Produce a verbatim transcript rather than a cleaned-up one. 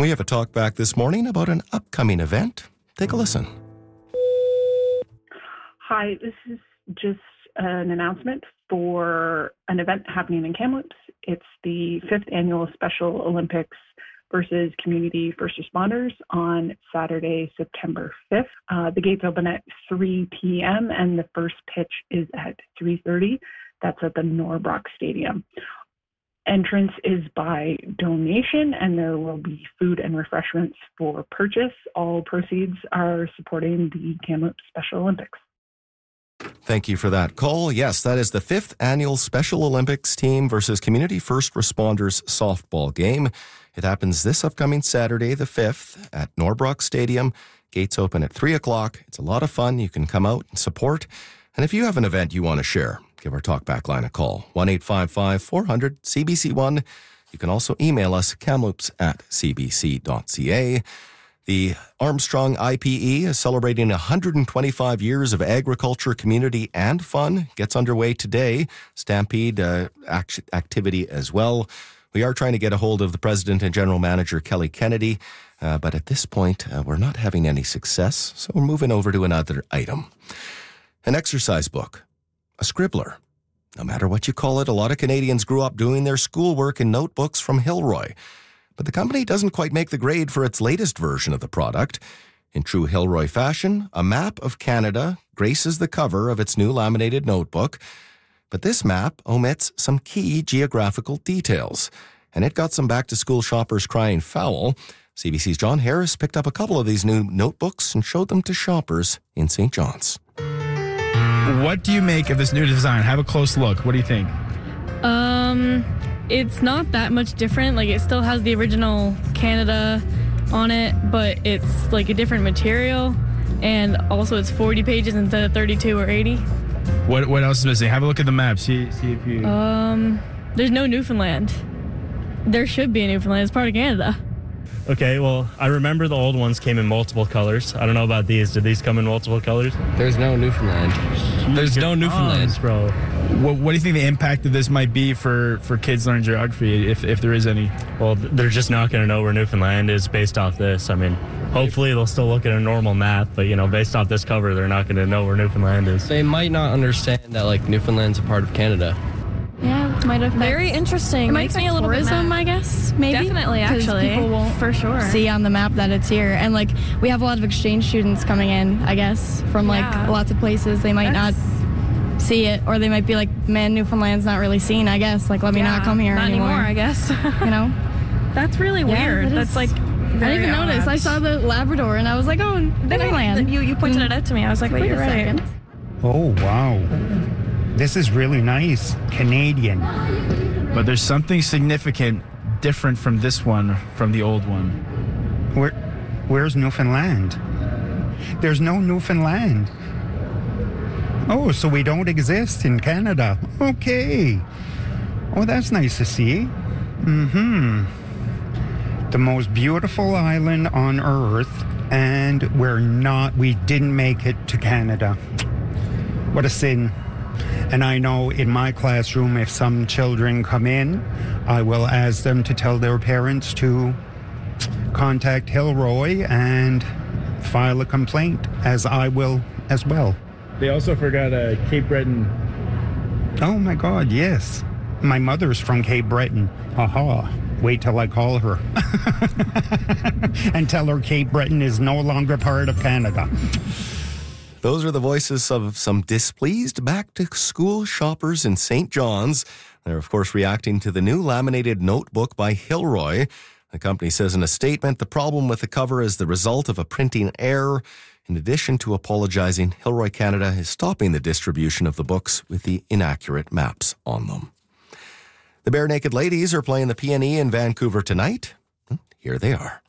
We have a talk back this morning about an upcoming event. Take a listen. Hi, this is just an announcement for an event happening in Kamloops. It's the fifth annual Special Olympics versus Community First Responders on Saturday, September fifth. Uh, the gates open at three p.m. and the first pitch is at three thirty. That's at the Norbrock Stadium. Entrance is by donation, and there will be food and refreshments for purchase. All proceeds are supporting the Kamloops Special Olympics. Thank you for that call. Yes, that is the fifth annual Special Olympics Team versus Community First Responders softball game. It happens this upcoming Saturday, the fifth, at Norbrock Stadium. Gates open at three o'clock. It's a lot of fun. You can come out and support. And if you have an event you want to share, give our talkback line a call, one eight five five, four hundred, C B C one. You can also email us, kamloops at c b c dot c a. The Armstrong I P E is celebrating one hundred twenty-five years of agriculture, community, and fun. Gets underway today. Stampede uh, act- activity as well. We are trying to get a hold of the president and general manager, Kelly Kennedy, uh, but at this point, uh, we're not having any success, so we're moving over to another item. An exercise book. A scribbler. No matter what you call it, a lot of Canadians grew up doing their schoolwork in notebooks from Hilroy. But the company doesn't quite make the grade for its latest version of the product. In true Hilroy fashion, a map of Canada graces the cover of its new laminated notebook. But this map omits some key geographical details. And it got some back-to-school shoppers crying foul. C B C's John Harris picked up a couple of these new notebooks and showed them to shoppers in Saint John's. What do you make of this new design? Have a close look. What do you think? Um, it's not that much different. Like, it still has the original Canada on it, but it's like a different material. And also it's forty pages instead of thirty-two or eighty. What what else is missing? Have a look at the map. See see if you... Um, there's no Newfoundland. There should be a Newfoundland. It's part of Canada. Okay, well, I remember the old ones came in multiple colors. I don't know about these. Did these come in multiple colors? There's no Newfoundland. There's no Newfoundland. Arms, bro. What, what do you think the impact of this might be for, for kids learning geography, if, if there is any? Well, they're just not going to know where Newfoundland is based off this. I mean, hopefully they'll still look at a normal map, but, you know, based off this cover, they're not going to know where Newfoundland is. They might not understand that, like, Newfoundland's a part of Canada. Yeah, might have. Very interesting. It Makes me a little tourism, bit mad. I guess. Maybe Definitely, 'Cause actually, people won't for sure see on the map that it's here, and like we have a lot of exchange students coming in, I guess, from like Yeah. lots of places. They might That's- not see it, or they might be like, "Man, Newfoundland's not really seen." I guess, like, let me Yeah, not come here not anymore. anymore. I guess. You know, That's really Yeah, weird. that That's is- like. I didn't even notice. I saw the Labrador, and I was like, "Oh, Newfoundland." You you pointed it out to me. I was like, Wait wait, a you're right. second. Oh, wow. This is really nice. Canadian. But there's something significant different from this one, from the old one. Where, where's Newfoundland? There's no Newfoundland. Oh, so we don't exist in Canada. Okay. Oh, that's nice to see. Mm-hmm. The most beautiful island on Earth, and we're not, we didn't make it to Canada. What a sin. And I know in my classroom, if some children come in, I will ask them to tell their parents to contact Hilroy and file a complaint, as I will as well. They also forgot uh, Cape Breton. Oh my God, yes. My mother's from Cape Breton. Aha. Wait till I call her. And tell her Cape Breton is no longer part of Canada. Those are the voices of some displeased back-to-school shoppers in Saint John's. They're, of course, reacting to the new laminated notebook by Hilroy. The company says in a statement, the problem with the cover is the result of a printing error. In addition to apologizing, Hilroy Canada is stopping the distribution of the books with the inaccurate maps on them. The Bare Naked Ladies are playing the P and E in Vancouver tonight. Here they are.